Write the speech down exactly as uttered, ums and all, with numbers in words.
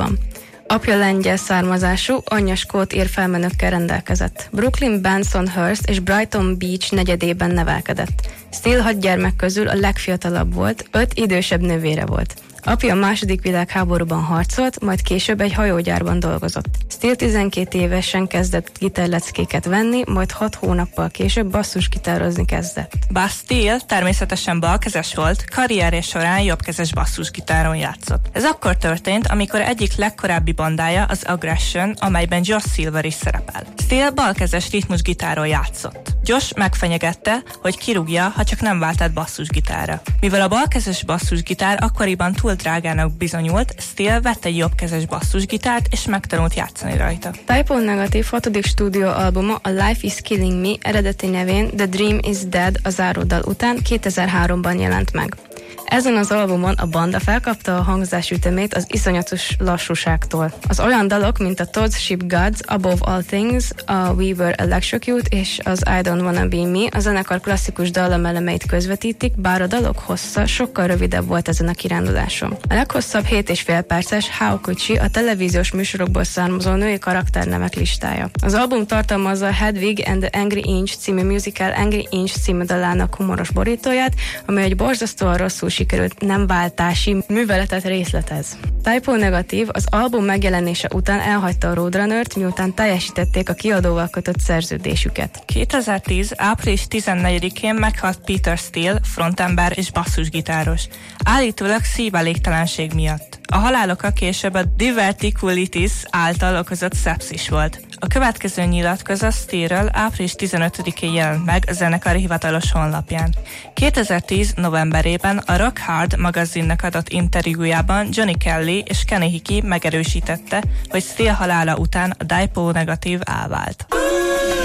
családban. Apja lengyel származású, anyja skót ír felmenőkkel rendelkezett. Brooklyn Bensonhurst és Brighton Beach negyedében nevelkedett. Steele hat gyermek közül a legfiatalabb volt, öt idősebb nővére volt. Apja a második világháborúban harcolt, majd később egy hajógyárban dolgozott. Steele tizenkét évesen kezdett gitárleckéket venni, majd hat hónappal később basszusgitározni kezdett. Bár Steele természetesen balkezes volt, karrierje során jobbkezes basszusgitáron játszott. Ez akkor történt, amikor egyik legkorábbi bandája az Aggression, amelyben Josh Silver is szerepel. Steele balkezes ritmusgitáron játszott. Josh megfenyegette, hogy kirúgja, ha csak nem váltett basszusgitárra. Mivel a balkezes basszusgitár akkoriban túl drágának bizonyult, Steele vett egy jobbkezes basszusgitárt és megtanult játszani rajta. Type O Negative hatodik stúdióalbuma, a Life is Killing Me eredeti nevén The Dream is Dead a záródal után kétezer-háromban jelent meg. Ezen az albumon a banda felkapta a hangzásütemét az iszonyatos lassúságtól. Az olyan dalok, mint a Todd's Ship Gods, Above All Things, a We Were Electrocute és az I Don't Wanna Be Me a zenekar klasszikus dallamelemeit közvetítik, bár a dalok hossza sokkal rövidebb volt ezen a kiránduláson. A leghosszabb hét és fél perces How Could She a televíziós műsorokból származó női karakternemek listája. Az album tartalmazza Hedwig and the Angry Inch című musical Angry Inch című dalának humoros borítóját, amely egy borzasztóan rosszul sikerült nem váltási műveletet részletez. Type O Negative az album megjelenése után elhagyta a Roadrunner-t, miután teljesítették a kiadóval kötött szerződésüket. kétezer-tíz. április tizennegyedikén meghalt Peter Steele, frontember és basszusgitáros. Állítólag szívelégtelenség miatt. A haláloka később a diverticulitis által okozott szepszis volt. A következő nyilatkozat Steele-ről április tizenötödikén jelent meg a zenekar hivatalos honlapján. kétezer-tíz. novemberében a Rock Hard magazinnak adott interjújában Johnny Kelly és Kenny Hickey megerősítette, hogy Steele halála után a Type O Negative elvált.